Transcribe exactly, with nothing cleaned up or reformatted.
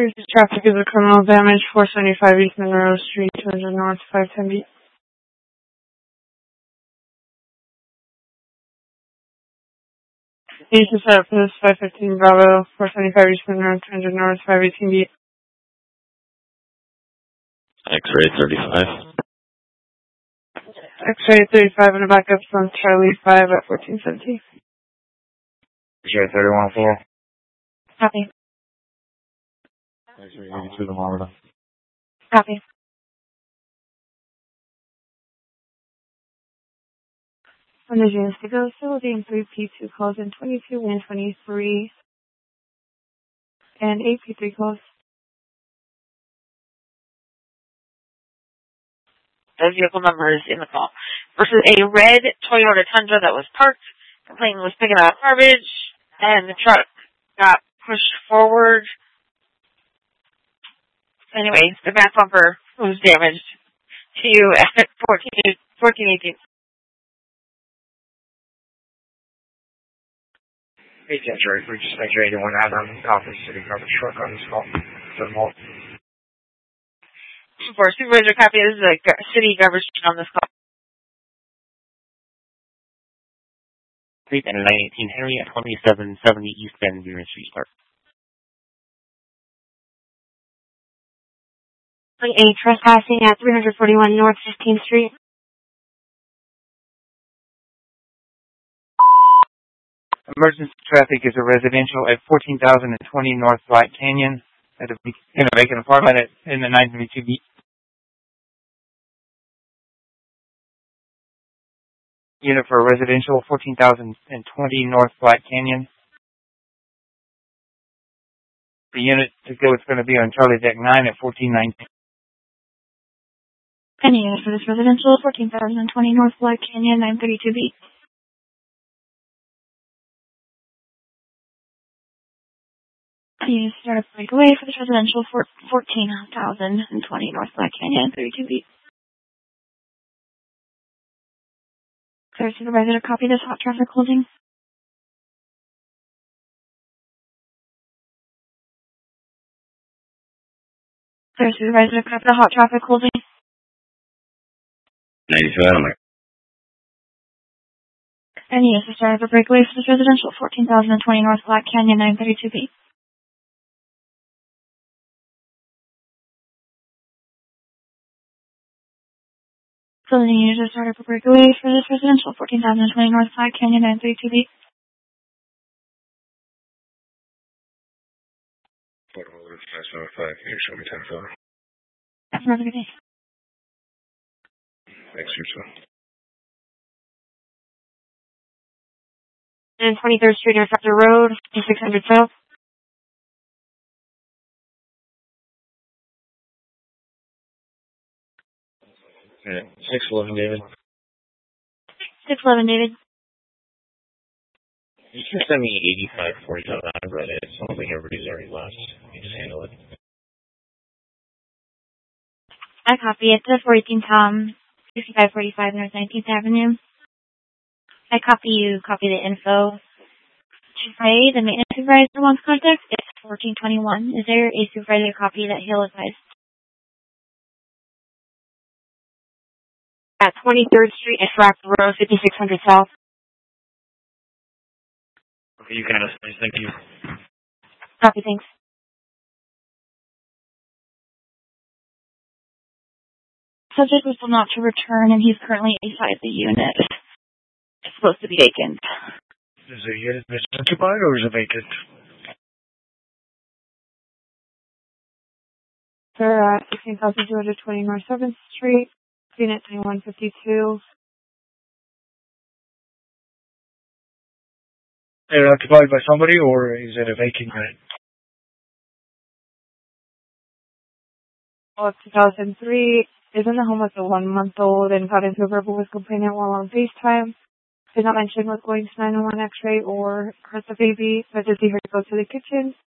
Cruise traffic is a criminal damage, four seventy-five East Monroe Street, two hundred North, five ten B. Need to set up for this five fifteen Bravo, four seventy-five East Monroe, two hundred North, five eighteen B. X-ray thirty-five. X-ray thirty-five and a backup from Charlie five at fourteen seventeen. X-ray thirty-one four. Copy. X-ray eighty-two to Marlboro. Copy. From the James to go, facility in three P two calls in twenty-two one twenty-three and eight P three calls. The vehicle number is in the call. Versus a red Toyota Tundra that was parked. Complainant was picking up garbage, and the truck got pushed forward. Anyway, the back bumper was damaged to you at fourteen eighteen. Hey, X-ray, we just make sure anyone out on the office city garbage truck on this call. For the most. For supervisor copy, this is a city garbage on this call. Street and nine eighteen Henry at twenty-seven seventy East Van Buren Street Park. A trespassing at three forty-one North fifteenth Street. Emergency traffic is a residential at fourteen thousand twenty North Black Canyon at a, in a vacant apartment at, in the nine thirty-two B. Unit for a residential, fourteen thousand twenty North Black Canyon. The unit to go is going to be on Charlie Deck nine at fourteen nineteen. Any unit for this residential, fourteen thousand twenty North Black Canyon, nine thirty-two B. Any unit start up right away for this residential, fourteen thousand twenty North Black Canyon, thirty-two B. Clear supervisor to copy this hot traffic holding. Clear supervisor to copy the hot traffic holding. ninety-two Adelaide. Any is the start of a breakaway for this residential, fourteen thousand twenty North Black Canyon, nine thirty-two B. So the unit to start up a breakaway for this residential, fourteen thousand twenty North Black Canyon, nine thirty-two B. Photo alert five seven five. Here, show me ten photo. Have a good day. Thanks, you too. And twenty-third Street, Interceptor Road, six hundred South. Yeah, six eleven, David. six eleven, David. You can send me eighty-five forty-seven. I've read it. It sounds like everybody's already left. You just handle it. I copy it to fourteen Tom, sixty-five forty-five North nineteenth Avenue. I copy you, copy the info. Hey, the maintenance supervisor wants contact. It's fourteen twenty-one. Is there a supervisor copy that he'll advise? At twenty-third Street and Fractal Road, fifty-six hundred South. Okay, you got us. Thank you. Copy, thanks. Subject was told not to return, and he's currently inside the unit. It's supposed to be vacant. Is the unit occupied or is it vacant? Sir, at sixteen thousand two hundred twenty North seventh Street, unit twenty-one fifty-two. They're occupied by somebody or is it a vacant unit? Oh, two thousand three is in the home with a one-month-old and got into a verbal with complainant while on FaceTime. Did not mention was going to nine one one X-ray or hurt the baby, but did see her go to the kitchen.